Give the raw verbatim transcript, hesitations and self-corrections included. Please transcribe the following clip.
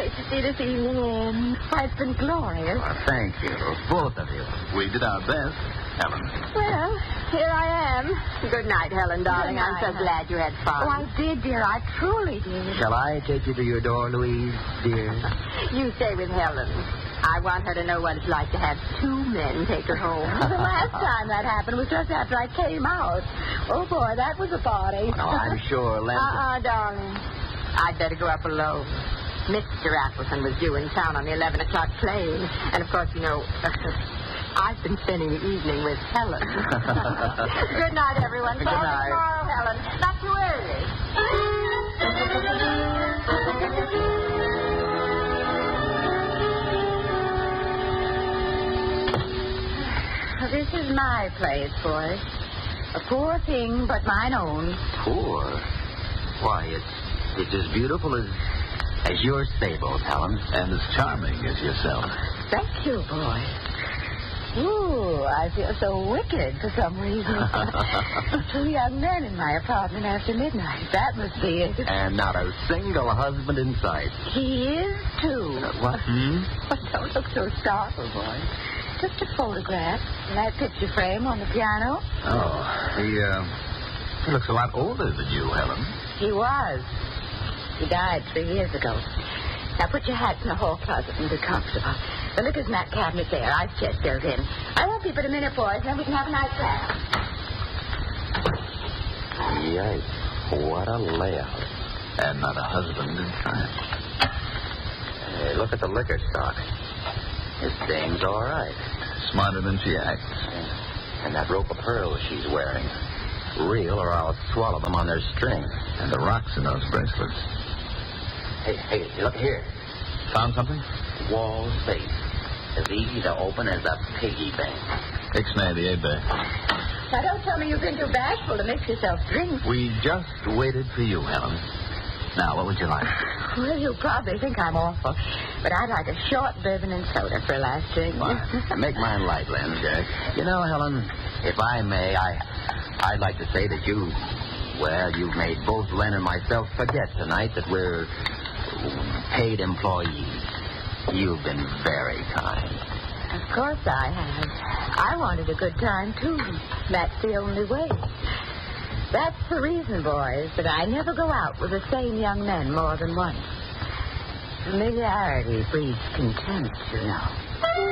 late to see this evening in. Why, it's been glorious. Well, thank you, both of you. We did our best, Helen. Well, here I am. Good night, Helen, darling. Good night, I'm so Helen. glad you had fun. Oh, I did, dear. I truly did. Shall I take you to your door, Louise, dear? You stay with Helen. I want her to know what it's like to have two men take her home. The last time that happened was just after I came out. Oh, boy, that was a party. Oh, I'm sure, Len. Uh-uh, darling. I'd better go up alone. Mister Appleton was due in town on the eleven o'clock plane. And, of course, you know, I've been spending the evening with Helen. Good night, everyone. Good Call me night. tomorrow, Helen. Not too early. This is my place, boys. A poor thing, but mine own. Poor? Why, it's, it's as beautiful as, as your stables, Helen. And as charming as yourself. Thank you, boys. Ooh, I feel so wicked for some reason. Two young men in my apartment after midnight. That must be it. And not a single husband in sight. He is, too. Uh, what? Hmm? But don't look so startled, boys. Just a photograph in that picture frame on the piano. Oh, he, uh, he looks a lot older than you, Helen. He was. He died three years ago. Now put your hats in the hall closet and be comfortable. The liquor's in that cabinet there. Ice chest built in. I won't be but a minute, boys, and then we can have a nice chat. Yikes. What a layout. And not a husband in sight. Hey, look at the liquor stock. This dame's all right. Smarter than she acts. And that rope of pearls she's wearing. Real, or I'll swallow them on their string. And the rocks in those bracelets. Hey, hey, look here. Found something? Wall safe. As easy to open as a piggy bank. Ixnay, the Now don't tell me you've been too bashful to mix yourself drinks. We just waited for you, Helen. Now, what would you like? Well, you'll probably think I'm awful, but I'd like a short bourbon and soda for a last drink. Fine. Make mine light, Len, Jack. You know, Helen, if I may, I, I'd like to say that you, well, you've made both Len and myself forget tonight that we're paid employees. You've been very kind. Of course I have. I wanted a good time, too. That's the only way. That's the reason, boys, that I never go out with the same young men more than once. Familiarity breeds contempt, you know.